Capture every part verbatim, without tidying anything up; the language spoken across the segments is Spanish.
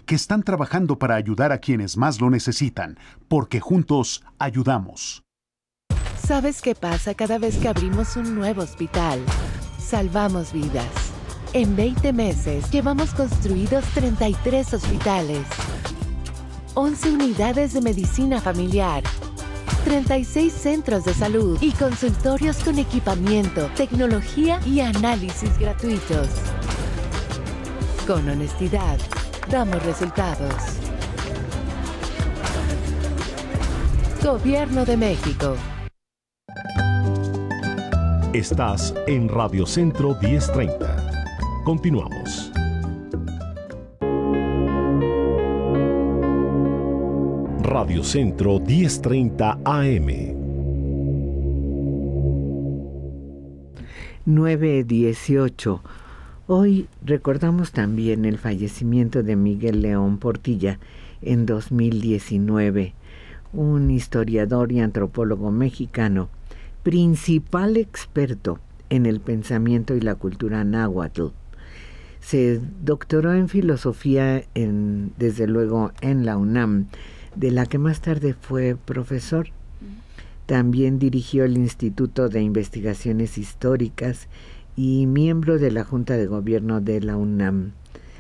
que están trabajando para ayudar a quienes más lo necesitan, porque juntos ayudamos. ¿Sabes qué pasa cada vez que abrimos un nuevo hospital? Salvamos vidas. En veinte meses llevamos construidos treinta y tres hospitales, once unidades de medicina familiar, treinta y seis centros de salud y consultorios con equipamiento, tecnología y análisis gratuitos. Con honestidad, damos resultados. Gobierno de México. Estás en Radio Centro diez treinta. Continuamos. Radio Centro diez treinta A M. nueve dieciocho. Hoy recordamos también el fallecimiento de Miguel León Portilla en dos mil diecinueve, un historiador y antropólogo mexicano, principal experto en el pensamiento y la cultura náhuatl. Se doctoró en filosofía, en, desde luego, en la UNAM, de la que más tarde fue profesor. También dirigió el Instituto de Investigaciones Históricas y miembro de la Junta de Gobierno de la UNAM.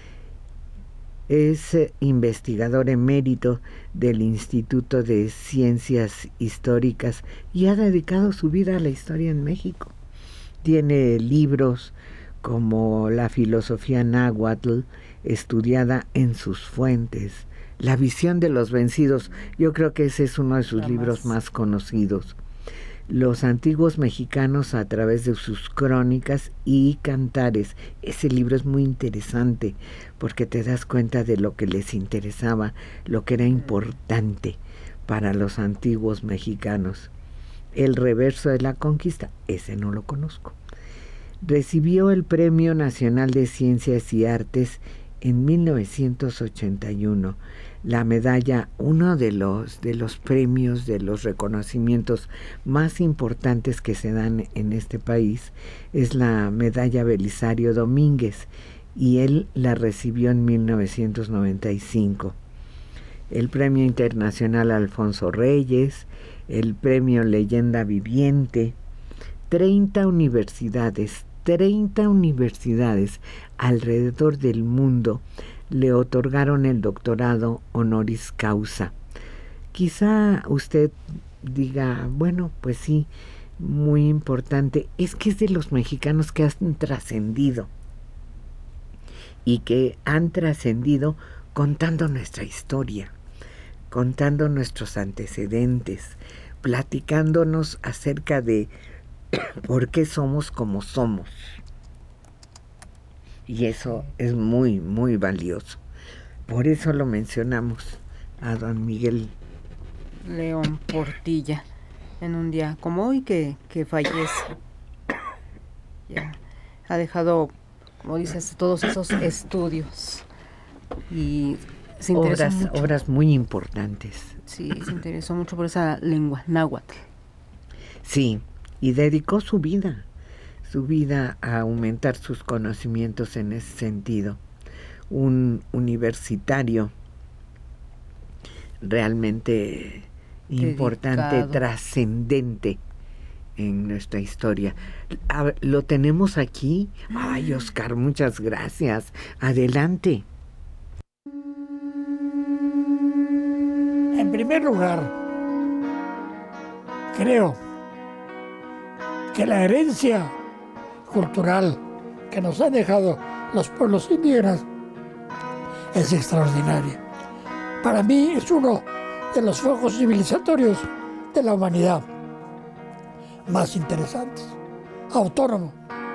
Es investigador emérito del Instituto de Ciencias Históricas y ha dedicado su vida a la historia en México. Tiene libros como La filosofía náhuatl, estudiada en sus fuentes, La visión de los vencidos, yo creo que ese es uno de sus libros más conocidos, Los antiguos mexicanos a través de sus crónicas y cantares. Ese libro es muy interesante porque te das cuenta de lo que les interesaba, lo que era importante para los antiguos mexicanos. El reverso de la conquista, ese no lo conozco. Recibió el Premio Nacional de Ciencias y Artes en mil novecientos ochenta y uno. La medalla, uno de los, de los premios, de los reconocimientos más importantes que se dan en este país, es la medalla Belisario Domínguez, y él la recibió en mil novecientos noventa y cinco. El Premio Internacional Alfonso Reyes, el Premio Leyenda Viviente, treinta universidades, treinta universidades alrededor del mundo le otorgaron el doctorado honoris causa. Quizá usted diga, bueno, pues sí, muy importante. Es que es de los mexicanos que han trascendido y que han trascendido contando nuestra historia, contando nuestros antecedentes, platicándonos acerca de por qué somos como somos. Y eso es muy, muy valioso. Por eso lo mencionamos a don Miguel León Portilla en un día como hoy que, que fallece. Ya ha dejado, como dices, todos esos estudios y se interesó obras, mucho. obras muy importantes. Sí, se interesó mucho por esa lengua náhuatl. Sí, y dedicó su vida, su vida a aumentar sus conocimientos en ese sentido. Un universitario realmente importante, dedicado, trascendente en nuestra historia. A, lo tenemos aquí. Ay, Oscar, muchas gracias. Adelante. En primer lugar, creo que la herencia cultural que nos han dejado los pueblos indígenas es extraordinaria. Para mí es uno de los focos civilizatorios de la humanidad más interesantes, autónomo.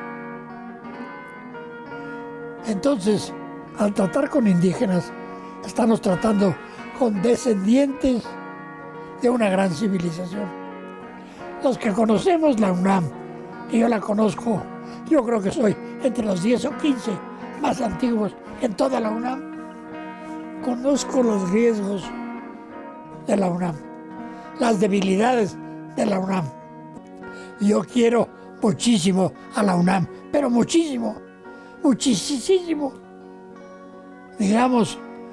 Entonces, al tratar con indígenas, estamos tratando con descendientes de una gran civilización. Los que conocemos la UNAM, y yo la conozco, yo creo que soy entre los diez o quince más antiguos en toda la UNAM, conozco los riesgos de la UNAM, las debilidades de la UNAM. Yo quiero muchísimo a la UNAM, pero muchísimo, muchísimo. Digamos